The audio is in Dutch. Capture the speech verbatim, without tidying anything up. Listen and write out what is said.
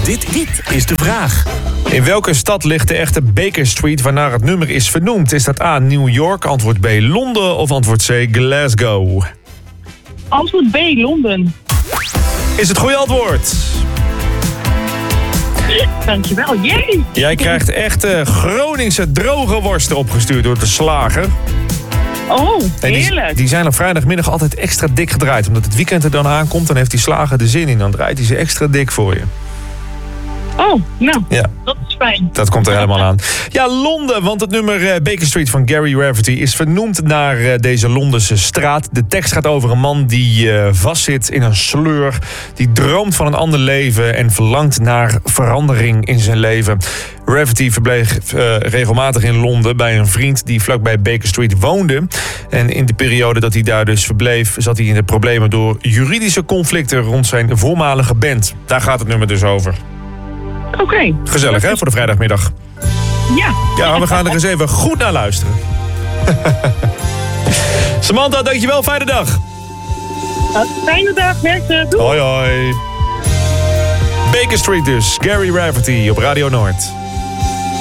Dit, dit is de vraag. In welke stad ligt de echte Baker Street waarnaar het nummer is vernoemd? Is dat A, New York, antwoord B, Londen of antwoord C, Glasgow? Antwoord B, Londen. Is het goede antwoord? Dankjewel, jee! Jij krijgt echte Groningse droge worsten opgestuurd door de slager. Oh, En die, heerlijk. die zijn op vrijdagmiddag altijd extra dik gedraaid. Omdat het weekend er dan aankomt, dan heeft die slager er zin in. Dan draait hij ze extra dik voor je. Oh, nou, Ja. dat is fijn. Dat komt er helemaal aan. Ja, Londen, want het nummer uh, Baker Street van Gary Rafferty is vernoemd naar uh, deze Londense straat. De tekst gaat over een man die uh, vastzit in een sleur. Die droomt van een ander leven en verlangt naar verandering in zijn leven. Rafferty verbleef uh, regelmatig in Londen bij een vriend die vlakbij Baker Street woonde. En in de periode dat hij daar dus verbleef, zat hij in de problemen door juridische conflicten rond zijn voormalige band. Daar gaat het nummer dus over. Oké. Okay. Gezellig, hè, voor de vrijdagmiddag. Ja. Ja, we gaan er eens even goed naar luisteren. Samantha, dankjewel. Fijne dag. Fijne dag, mensen. Doei. Hoi, hoi. Baker Street dus. Gary Rafferty op Radio Noord.